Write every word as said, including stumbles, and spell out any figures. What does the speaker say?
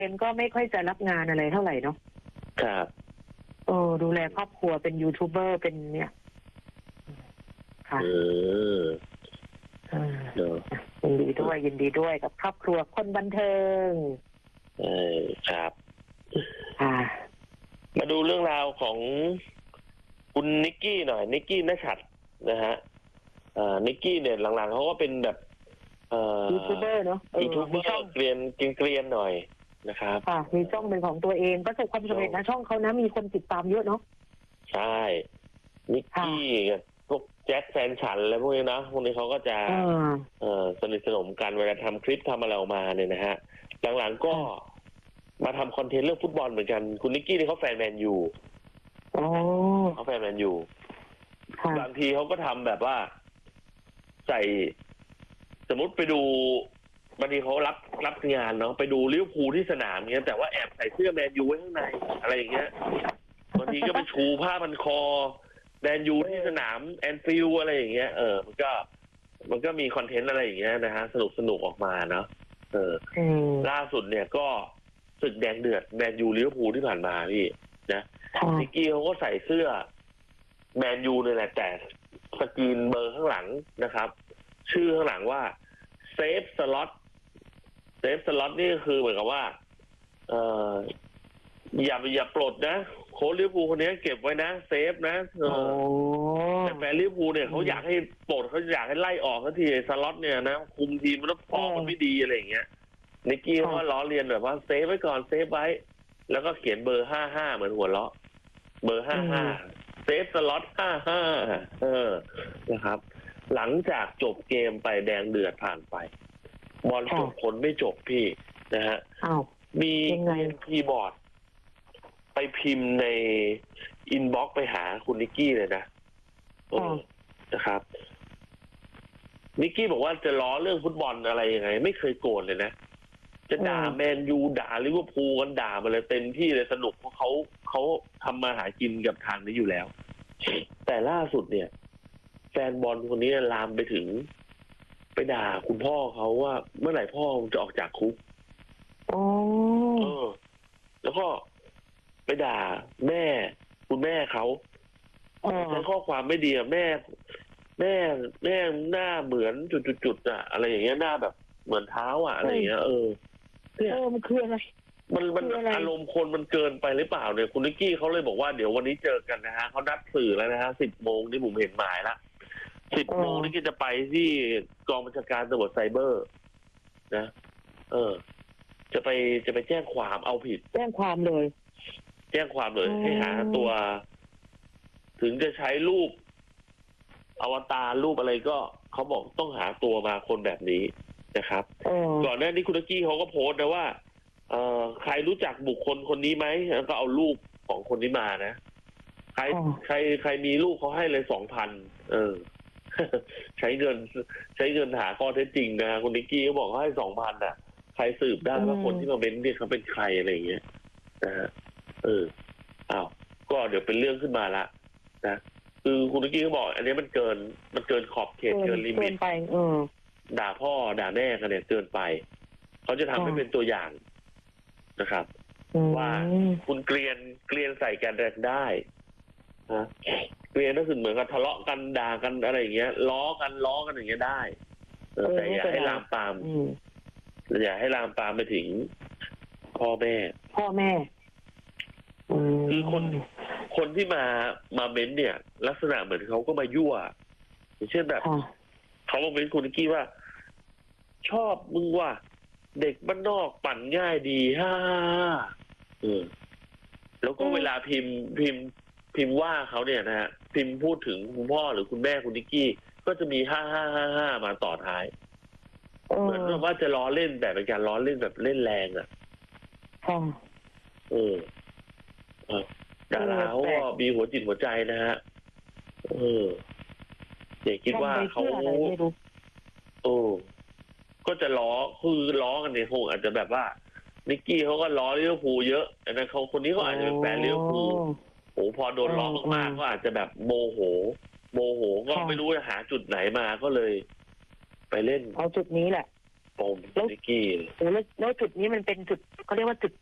นก็ไม่ค่อยจะรับงานอะไรเท่าไหร่เนาะครับเออดูแลครอบครัวเป็นยูทูบเบอร์เป็นเนี่ยค่ะเออเออเดี๋ยวยินดีด้วยยินดีด้วยกับครอบครัวคนบันเทิงเออครับค่ะมาดูเรื่องราวของคุณนิกกี้หน่อยนิกกี้ณชัดนะฮะอ่านิกกี้เนี่ยหลังๆเขาก็เป็นแบบเอ่อยูทูบเบอร์เนาะเออยูทูบเบอมีช่องร์เกรียนเกรียนๆหน่อยนะครับค่ะมีช่องเป็นของตัวเองประสบความสำเร็จนะช่องเขานะมีคนติดตามเยอะเนาะใช่นิกกี้กับพวกแจ็คแฟนฉันอะไรพวกนี้นะพวกนี้เขาก็จะเออเอ่อสนิทสนมกันเวลาทำคลิปทำอะไรออกมาเนี่ยนะฮะหลังๆก็มาทำคอนเทนต์เรื่องฟุตบอลเหมือนกันคุณนิกกี้นี่เขาแฟนแมนยูอ๋อเขาแฟนแมนยูค่ะบางทีเขาก็ทำแบบว่าใส่สมมติไปดูบางทีเขารับรับงานเนาะไปดูลิเวอร์พูลที่สนามเงี้ยแต่ว่าแอบใส่เสื้อแมนยูไว้ข้างในอะไรอย่างเงี้ยบางทีก็ไปชูผ้าพันคอแมนยูที่สนามแอนฟิลด์อะไรอย่างเงี้ยเออมันก็มันก็มีคอนเทนต์อะไรอย่างเงี้ยนะฮะสนุกสนุกออกมาเนาะเอออืมล่าสุดเนี่ยก็ศึกแดงเดือดแมนยูลิเวอร์พูลที่ผ่านมาพี่นะค่ะนิกกี้เขาก็ใส่เสื้อแมนยูเลยแหละแต่สกรีนเบอร์ข้างหลังนะครับ ชื่อข้างหลังว่าเซฟสล็อตเซฟสล็อตนี่ก็คือเหมือนกับว่า เอออย่าอย่าปลดนะโค้ชลิเวอร์พูลคนนี้เก็บไว้นะเซฟนะเอโอ้อแต่แฟนลิเวอร์พูลเนี่ยเขาอยากให้ปลดเขาอยากให้ไล่ออกทันทีสล็อตเนี่ยนะคุมทีมแล้วฟอร์มมันไม่ดีอะไรอย่างเงี้ยนิกกี้เขาก็ล้อเลียนแบบว่าเซฟไว้ก่อนเซฟไว้แล้วก็เขียนเบอร์ห้าห้าเหมือนหัวเราะเบอร์ห้าห้าเซฟสล็อตห้าห้าเออนะครับ หลังจากจบเกมไปแดงเดือดผ่านไปบอลจบผลไม่จบพี่นะฮะอ้าวมียังไงคีย์บอร์ด ไปพิมพ์ในอินบ็อกซ์ไปหาคุณนิกกี้เลยนะเออนะครับ นิกกี้บอกว่าจะล้อเรื่องฟุตบอลอะไรยังไง ไม่เคยโกรธเลยนะ จะด่าแมนยูด่าลิเวอร์พูลกันด่ามาเลยเต็มที่เลยสนุกเพราะเขาเขาทำมาหากินกับทางนี้อยู่แล้ว แต่ล่าสุดเนี่ย แฟนบอลคนนี้ลามไปถึง ไปด่าคุณพ่อเขาว่าเมื่อไหร่พ่อจะออกจากคุกอ๋อเออ แล้วก็ไปด่าแม่ คุณแม่เขาอ๋อใช้ข้อความไม่ดีอะแม่ แม่แม่หน้าเหมือนจุดๆๆอะอะไรอย่างเงี้ยหน้าแบบเหมือนเท้าอะอะไรอย่างเงี้ยเออเออมันคืออะไรมันมันคืออะไรอารมณ์คนมันเกินไปหรือเปล่าเนี่ยคุณนิกกี้เขาเลยบอกว่าเดี๋ยววันนี้เจอกันนะฮะเขานัดสื่อแล้วนะฮะสิบโมงที่ผมเห็นหมายละสิบโมงนี่ก็จะไปที่กองบัญชาการตำรวจไซเบอร์ นะ เออ จะไปจะไปแจ้งความเอาผิดแจ้งความเลยแจ้งความเลยอืมให้หาตัว ถึงจะใช้รูปอวตารรูปอะไรก็เขาบอกต้องหาตัวมาคนแบบนี้นะครับเออก่อนหน้านี้คุณนิกกี้เขาก็โพสต์นะว่า เอ่อใครรู้จักบุคคลคนนี้ไหมแล้วก็เอารูปของคนนี้มานะใครอ๋อใครใครมีรูปเขาให้เลยสองพันเออ ใช้เงิน ใช้เงินหาข้อเท็จจริงนะคุณนิกกี้เขาบอกเขาให้สองพันอ่ะ ใครสืบได้ว่าคนที่มาเม้นเนี่ยเขาเป็นใครอะไรอย่างเงี้ยนะฮะเอออ้าวก็เดี๋ยวเป็นเรื่องขึ้นมาละนะคือคุณนิกกี้เขาบอก อันนี้มันเกิน มันเกินขอบเขตเกินลิมิเกิตนไป เออด่าพ่อด่าแม่กันเนี่ยเกินไป เขาจะทำให้อ๋อเป็นตัวอย่างนะครับอืมว่าคุณเกลียนเกลียนใส่กันได้นะเกลียนก็คือเหมือนกับทะเลาะกันด่ากันอะไรอย่างเงี้ยล้อกันล้อกันอย่างเงี้ยได้เออแต่อย่าให้ลามปามอืมอย่าให้ลามปามไปถึงพ่อแม่พ่อแม่ อืมคือคนคนที่มามาเม้นเนี่ย ลักษณะเหมือนเขาก็มายั่วอย่างเช่นแบบค่ะเขามาเม้นคุณนิกกี้ว่า ชอบมึงว่า เด็กบ้านนอกปั่นง่ายดีฮ่าเออแล้วก็อืมเวลาพิมพ์พิมพ์ พิมพ์ว่าเขาเนี่ยนะฮะพิมพ์พูดถึงคุณพ่อหรือคุณแม่คุณนิกกี้ ก็จะมีห้าห้าห้าห้ามาต่อท้ายเอเหอมือนว่าจะล้อเล่นแบบเป็นการล้อเล่นแบบเล่นแรงอ่ะค่ะเออเออดาราเขาก็มีหัวจิตหัวใจนะฮะเอออย่าคิดว่าเขาทำไปพื่ออะไรไม่รู้โอ้ก็จะล้อคือล้อกันเนี่ยคงอาจจะแบบว่านิกกี้เขาก็ล้อลิเวอร์พูลเยอะแต่นั้นเขาคนนี้เขาอาจจะเป็นแฟนลิเวอร์พูลโอ้พอโดนล้อมากๆก็อาจจะแบบโมโห โมโหก็ไม่รู้จะหาจุดไหนมาก็เลย ไปเล่นเอาจุดนี้แหละปมนิกกี้โอ้แล้วแล้วจุดนี้มันเป็นจุดเขาเรียกว่าจุด